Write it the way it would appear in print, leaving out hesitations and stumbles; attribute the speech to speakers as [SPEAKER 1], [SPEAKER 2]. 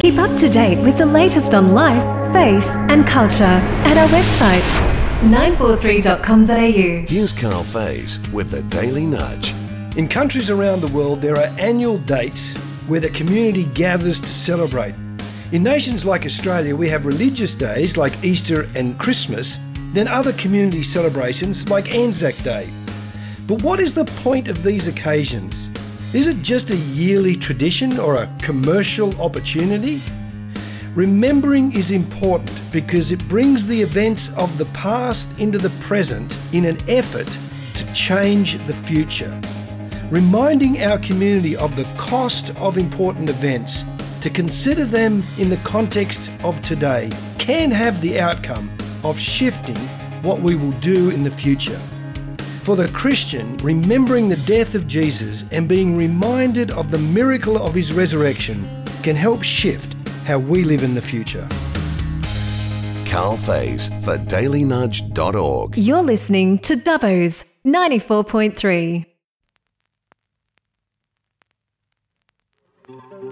[SPEAKER 1] Keep up to date with the latest on life, faith and culture at our website 943.com.au.
[SPEAKER 2] Here's Carl Faze with the Daily Nudge.
[SPEAKER 3] In countries around the world, there are annual dates where the community gathers to celebrate. In nations like Australia, we have religious days like Easter and Christmas, then other community celebrations like Anzac Day. But what is the point of these occasions? Is it just a yearly tradition or a commercial opportunity? Remembering is important because it brings the events of the past into the present in an effort to change the future. Reminding our community of the cost of important events, to consider them in the context of today, can have the outcome of shifting what we will do in the future. For the Christian, remembering the death of Jesus and being reminded of the miracle of his resurrection can help shift how we live in the future.
[SPEAKER 2] Carl Faze for dailynudge.org.
[SPEAKER 1] You're listening to Dubbo's 94.3.